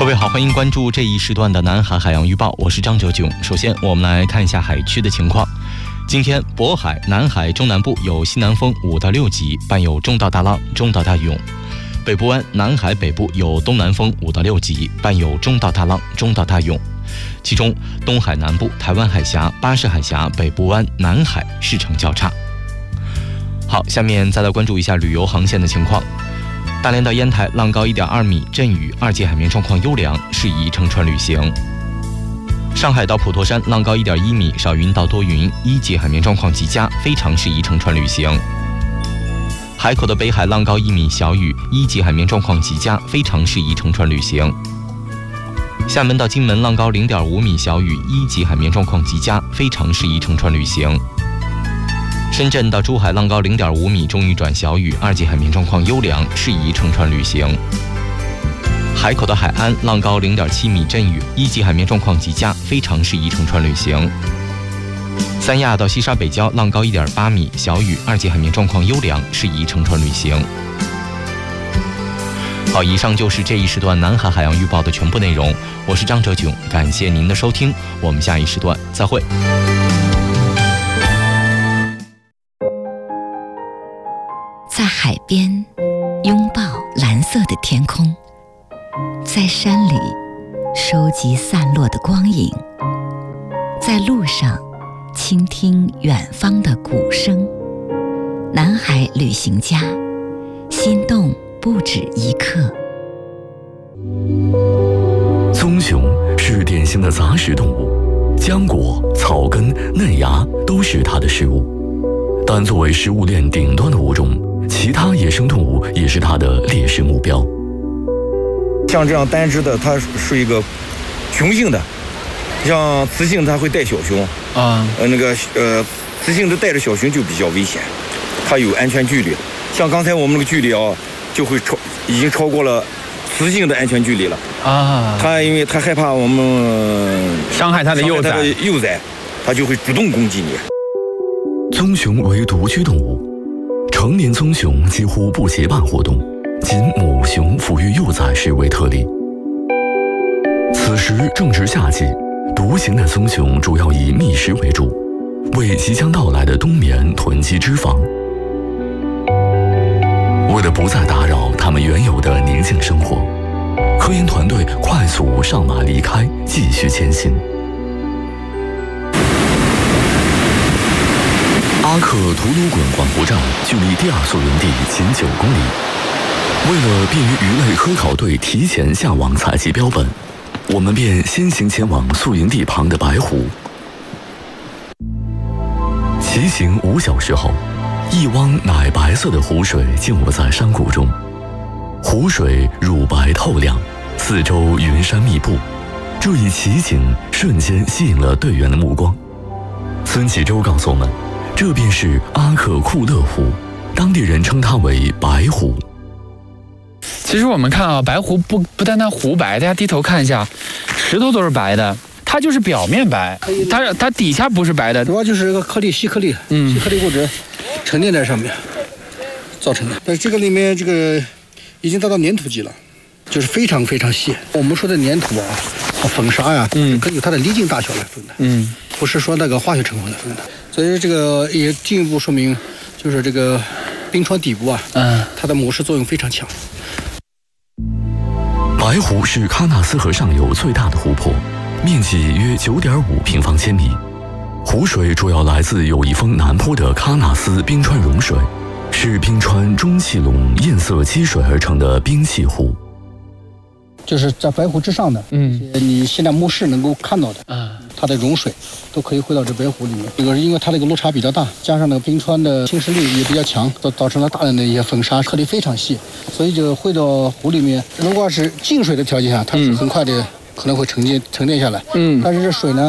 各位好，欢迎关注这一时段的南海海洋预报，我是张哲炯。首先我们来看一下海区的情况。今天渤海、南海中南部有西南风5到6级，伴有中到大浪、中到大涌。北部湾、南海北部有东南风5到6级，伴有中到大浪、中到大涌。其中东海南部、台湾海峡、巴士海峡、北部湾、南海市场较差。好，下面再来关注一下旅游航线的情况。大连到烟台浪高1.2米，阵雨，2级海面状况优良，适宜乘船旅行。上海到普陀山浪高1.1米，少云到多云，1级海面状况极佳，非常适宜乘船旅行。海口的北海浪高1米，小雨，1级海面状况极佳，非常适宜乘船旅行。厦门到金门浪高0.5米，小雨，1级海面状况极佳，非常适宜乘船旅行。深圳到珠海浪高0.5米，中雨转小雨，2级海面状况优良，适宜乘船旅行。海口的海安浪高0.7米，阵雨，1级海面状况极佳，非常适宜乘船旅行。三亚到西沙北礁浪高1.8米，小雨，2级海面状况优良，适宜乘船旅行。好，以上就是这一时段南海海洋预报的全部内容，我是张哲炯，感谢您的收听，我们下一时段再会。 在海边拥抱蓝色的天空，在山里收集散落的光影，在路上倾听远方的鼓声。南海旅行家，心动不止一刻。 棕熊是典型的杂食动物，浆果、草根、嫩芽都是它的食物，但作为食物链顶端的物种，其他野生动物也是它的猎食目标。 像这样单只的，它是一个雄性的，像雌性它会带小熊啊，雌性的带着小熊就比较危险，它有安全距离。像刚才我们那个距离啊，就会已经超过了雌性的安全距离了啊。它因为它害怕我们伤害它的幼崽，它就会主动攻击你。 棕熊为独居动物，成年棕熊几乎不结伴活动，仅母熊抚育幼崽时为特例。此时正值夏季，独行的棕熊主要以觅食为主，为即将到来的冬眠囤积脂肪。为了不再打扰它们原有的宁静生活，科研团队快速上马离开，继续前行。阿克图鲁滚管湖站距离第2宿营地仅9公里。为了便于鱼类科考队提前下网采集标本，我们便先行前往宿营地旁的白湖。骑行5小时后，一汪奶白色的湖水浸没在山谷中，湖水乳白透亮，四周云山密布，这一奇景瞬间吸引了队员的目光。孙启洲告诉我们，这便是阿克库勒湖，当地人称它为白湖。 其实我们看啊，白湖不单单湖白，大家低头看一下，石头都是白的，它就是表面白，它底下不是白的， 主要就是这个颗粒细颗粒，细颗粒物质沉淀在上面造成的。但是这个里面这个已经达到粘土级了，就是非常非常细。我们说的粘土啊，粉沙呀，根据它的粒径大小来分的，不是说那个化学成分来分的。所以这个也进一步说明，就是这个冰川底部啊，它的模式作用非常强。 白湖是喀纳斯河上游最大的湖泊，面积约9.5平方千米。湖水主要来自有一峰南坡的喀纳斯冰川融水，是冰川中气笼堰塞积水而成的冰碛湖。 就是在白湖之上的，你现在目视能够看到的，它的融水都可以汇到这白湖里面。这个是因为它那个落差比较大，加上那个冰川的侵蚀力也比较强，造成了大量的一些粉沙，颗粒非常细，所以就汇到湖里面。如果是静水的条件下，它是很快的可能会沉淀下来，但是这水呢，